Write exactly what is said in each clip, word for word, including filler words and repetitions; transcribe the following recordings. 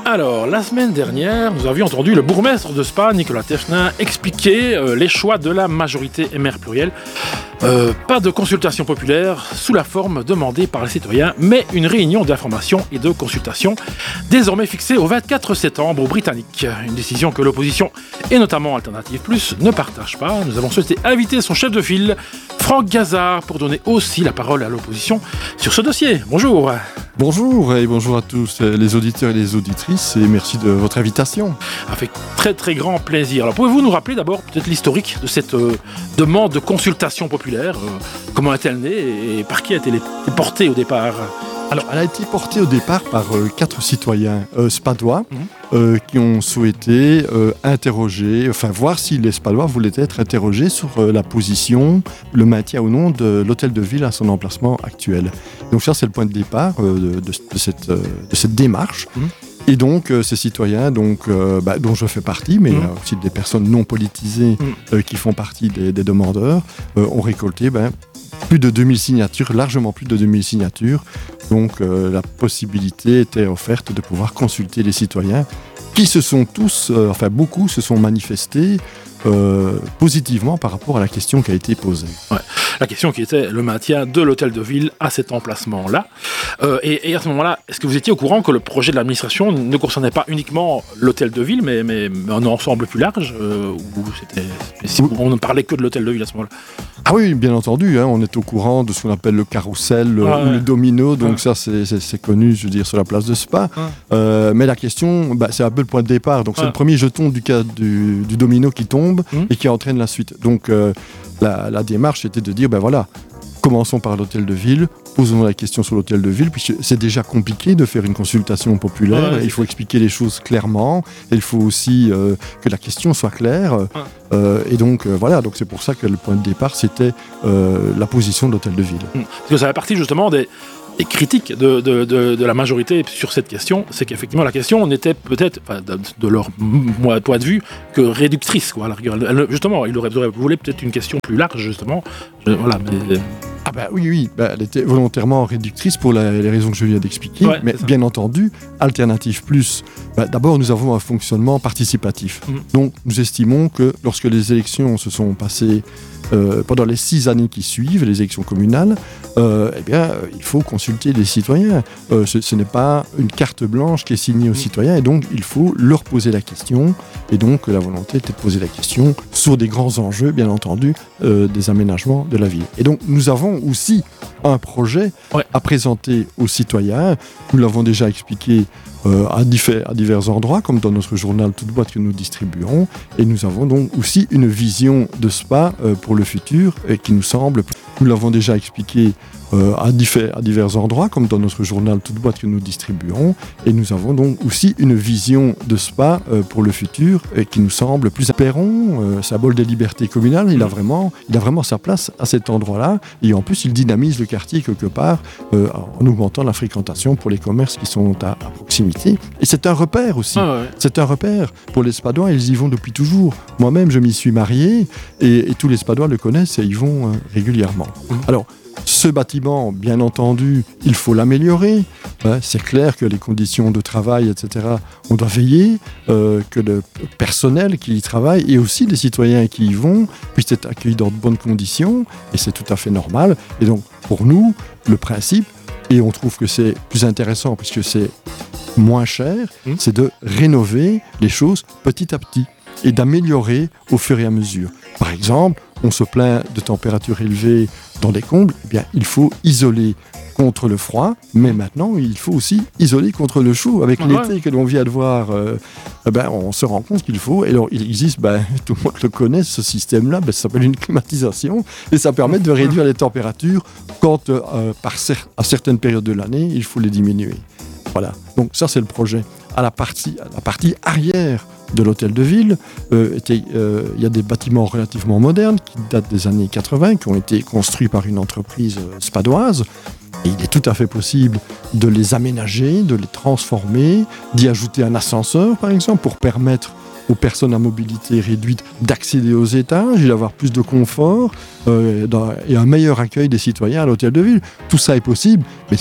Alors, la semaine dernière, nous avions entendu le bourgmestre de Spa, Nicolas Tefnin, expliquer euh, les choix de la majorité M R plurielle. Euh, pas de consultation populaire sous la forme demandée par les citoyens, mais une réunion d'information et de consultation désormais fixée au vingt-quatre septembre au Britannique. Une décision que l'opposition, et notamment Alternative Plus, ne partage pas. Nous avons souhaité inviter son chef de file, Franck Gazard, pour donner aussi la parole à l'opposition sur ce dossier. Bonjour. Bonjour et bonjour à tous les auditeurs et les auditrices et merci de votre invitation. Avec très très grand plaisir. Alors pouvez-vous nous rappeler d'abord peut-être l'historique de cette euh, demande de consultation populaire, euh, comment est-elle née et par qui a-t-elle été portée au départ ? Alors, elle a été portée au départ par euh, quatre citoyens euh, spadois mmh. euh, qui ont souhaité euh, interroger, enfin voir si les Spadois voulaient être interrogés sur euh, la position, le maintien ou non de l'hôtel de ville à son emplacement actuel. Donc ça, c'est le point de départ euh, de, de, de, cette, euh, de cette démarche. Mmh. Et donc, euh, ces citoyens, donc, euh, bah, dont je fais partie, mais il mmh. y a aussi des personnes non politisées mmh. euh, qui font partie des, des demandeurs, euh, ont récolté bah, plus de deux mille signatures, largement plus de deux mille signatures. Donc euh, la possibilité était offerte de pouvoir consulter les citoyens qui se sont tous, euh, enfin beaucoup se sont manifestés euh, positivement par rapport à la question qui a été posée. Ouais. La question qui était le maintien de l'hôtel de ville à cet emplacement-là. Euh, et, et à ce moment-là, est-ce que vous étiez au courant que le projet de l'administration ne concernait pas uniquement l'hôtel de ville, mais, mais, mais un ensemble plus large euh, où c'était, si on ne parlait que de l'hôtel de ville à ce moment-là? Ah oui, bien entendu, hein, on est au courant de ce qu'on appelle le carrousel ah, ou ouais. le domino, donc ah. ça c'est, c'est, c'est connu, je veux dire, sur la place de Spa. Ah. Euh, mais la question, bah, c'est un peu le point de départ, donc ah. c'est le premier jeton du, du, du domino qui tombe mmh. et qui entraîne la suite. Donc euh, la, la démarche était de dire, ben voilà, commençons par l'hôtel de ville, posons la question sur l'hôtel de ville, puisque c'est déjà compliqué de faire une consultation populaire, ouais, il faut expliquer les choses clairement, et il faut aussi euh, que la question soit claire, ouais. euh, et donc euh, voilà, donc c'est pour ça que le point de départ c'était euh, la position de l'hôtel de ville. Parce que ça fait partie justement des, des critiques de, de, de, de la majorité sur cette question, c'est qu'effectivement la question n'était peut-être, enfin, de, de leur point de vue, que réductrice, quoi, à la rigueur. Elle, justement, ils auraient voulu peut-être une question plus large, justement, je, voilà, mais... Ah bah oui, oui, bah, elle était volontairement réductrice pour la, les raisons que je viens d'expliquer, ouais, mais bien entendu, Alternative Plus, bah, d'abord nous avons un fonctionnement participatif. Mmh. Donc nous estimons que lorsque les élections se sont passées euh, pendant les six années qui suivent, les élections communales, euh, eh bien, euh, il faut consulter les citoyens. Euh, ce, ce n'est pas une carte blanche qui est signée aux mmh. citoyens, et donc il faut leur poser la question, et donc la volonté était de poser la question sur des grands enjeux, bien entendu, euh, des aménagements de la ville. Et donc nous avons aussi un projet ouais. à présenter aux citoyens. Nous l'avons déjà expliqué euh, à, diffé- à divers endroits, comme dans notre journal Toute boîte que nous distribuons. Et nous avons donc aussi une vision de Spa euh, pour le futur et qui nous semble, nous l'avons déjà expliqué euh, à, diffé- à divers endroits, comme dans notre journal Toute boîte que nous distribuons. Et nous avons donc aussi une vision de Spa euh, pour le futur et qui nous semble plus Perron, euh, symbole des libertés communales. Il a vraiment, il a vraiment sa place à cet endroit-là. Et en plus, il dynamise le quartier quelque part euh, en augmentant la fréquentation pour les commerces qui sont à, à proximité. Et c'est un repère aussi. Ah ouais. C'est un repère pour les Spadois. Ils y vont depuis toujours. Moi-même, je m'y suis marié et, et tous les Spadois le connaissent et y vont euh, régulièrement. Mmh. Alors, ce bâtiment, bien entendu, il faut l'améliorer. Ouais, c'est clair que les conditions de travail, et cetera, on doit veiller euh, que le personnel qui y travaille et aussi les citoyens qui y vont puissent être accueillis dans de bonnes conditions. Et c'est tout à fait normal. Et donc, pour nous, le principe, et on trouve que c'est plus intéressant puisque c'est moins cher, mmh. c'est de rénover les choses petit à petit et d'améliorer au fur et à mesure. Par exemple, on se plaint de températures élevées dans les combles, eh bien, il faut isoler contre le froid, mais maintenant, il faut aussi isoler contre le chaud. Avec ouais. l'été que l'on vient de voir, euh, eh ben, on se rend compte qu'il faut, et alors il existe, ben, tout le monde le connaît, ce système-là, ben, ça s'appelle une climatisation, et ça permet de réduire les températures quand, euh, par cer- à certaines périodes de l'année, il faut les diminuer. Voilà, donc ça c'est le projet. À la partie, à la partie arrière de l'hôtel de ville, euh, était, euh, il y a des bâtiments relativement modernes qui datent des années quatre-vingts, qui ont été construits par une entreprise euh, spadoise. Et il est tout à fait possible de les aménager, de les transformer, d'y ajouter un ascenseur par exemple pour permettre aux personnes à mobilité réduite d'accéder aux étages et d'avoir plus de confort euh, dans, et un meilleur accueil des citoyens à l'hôtel de ville. Tout ça est possible, mais ça,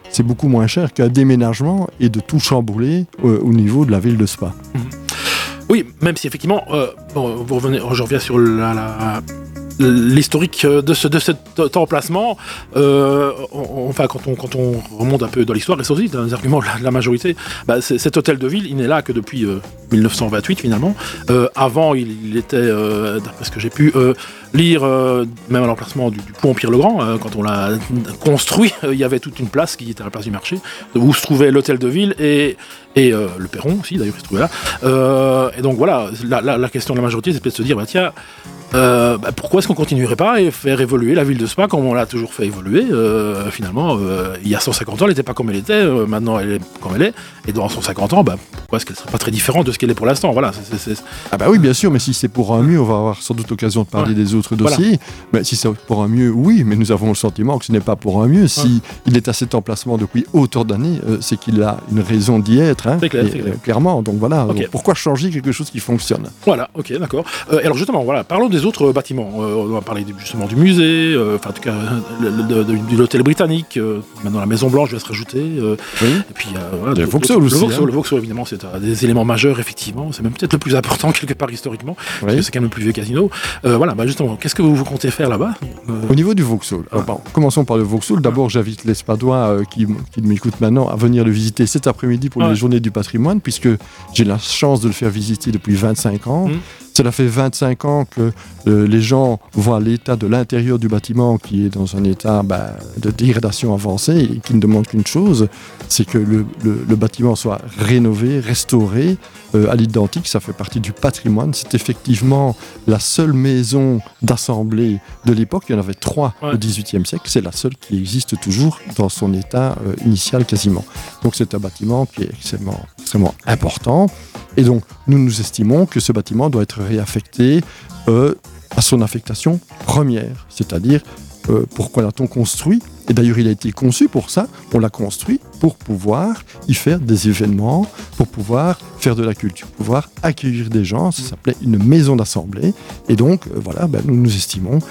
c'est beaucoup moins cher qu'un déménagement et de tout chambouler euh, au niveau de la ville de Spa. Mmh. Oui, même si effectivement, euh, bon, vous revenez, je reviens sur la, la, l'historique de, ce, de cet emplacement. Euh, on, enfin, quand on, quand on remonte un peu dans l'histoire, et c'est aussi dans les arguments de la, de la majorité, bah, cet hôtel de ville, il n'est là que depuis euh, dix-neuf cent vingt-huit finalement. Euh, avant, il, il était, euh, d'après ce que j'ai pu euh, lire, euh, même à l'emplacement du, du pont Pierre-le-Grand, euh, quand on l'a construit, euh, il y avait toute une place qui était à la place du marché, où se trouvait l'hôtel de ville et et euh, le perron aussi d'ailleurs il se trouvait là. Euh, et donc voilà, la, la, la question de la majorité, c'est peut-être de se dire, bah tiens, Euh, bah, pourquoi est-ce qu'on continuerait pas et faire évoluer la ville de Spa comme on l'a toujours fait évoluer euh, finalement euh, il y a cent cinquante ans elle n'était pas comme elle était, euh, maintenant elle est comme elle est, et dans cent cinquante ans bah, pourquoi est-ce qu'elle ne serait pas très différente de ce qu'elle est pour l'instant, voilà, c'est, c'est, c'est... Ah bah oui bien sûr, mais si c'est pour un mieux, on va avoir sans doute l'occasion de parler ouais. des autres dossiers, voilà. Mais si c'est pour un mieux, oui, mais nous avons le sentiment que ce n'est pas pour un mieux. Si ouais. il est à cet emplacement depuis autant d'années, euh, c'est qu'il a une raison d'y être, hein, c'est clair, et, c'est clair. Euh, clairement, donc voilà, okay. donc, pourquoi changer quelque chose qui fonctionne? Voilà, ok, d'accord. Euh, alors justement, voilà, parlons des autres bâtiments. Euh, on va parler justement du musée, euh, enfin en tout cas le, le, de, de l'hôtel britannique, euh, maintenant la Maison Blanche va se rajouter, euh, oui. et puis euh, voilà, le Vauxhall aussi. Le Vauxhall, hein. le Vauxhall évidemment c'est un des éléments majeurs effectivement, c'est même peut-être le plus important quelque part historiquement, oui. parce que c'est quand même le plus vieux casino. Euh, voilà, bah justement, qu'est-ce que vous, vous comptez faire là-bas? euh... Au niveau du Vauxhall, alors, bon, commençons par le Vauxhall. D'abord, j'invite les Spadois euh, qui, qui m'écoutent maintenant à venir le visiter cet après-midi pour ouais. les journées du patrimoine, puisque j'ai la chance de le faire visiter depuis vingt-cinq ans. Mmh. Cela fait vingt-cinq ans que euh, les gens voient l'état de l'intérieur du bâtiment qui est dans un état bah, de dégradation avancée et qui ne demande qu'une chose, c'est que le, le, le bâtiment soit rénové, restauré euh, à l'identique. Ça fait partie du patrimoine. C'est effectivement la seule maison d'assemblée de l'époque. Il y en avait trois ouais. au dix-huitième siècle. C'est la seule qui existe toujours dans son état euh, initial quasiment. Donc c'est un bâtiment qui est extrêmement, extrêmement important. Et donc, nous nous estimons que ce bâtiment doit être réaffecté euh, à son affectation première. C'est-à-dire, euh, pourquoi l'a-t-on construit? Et d'ailleurs, il a été conçu pour ça. On l'a construit pour pouvoir y faire des événements, pour pouvoir faire de la culture, pouvoir accueillir des gens. Ça s'appelait une maison d'assemblée. Et donc, euh, voilà, ben, nous nous estimons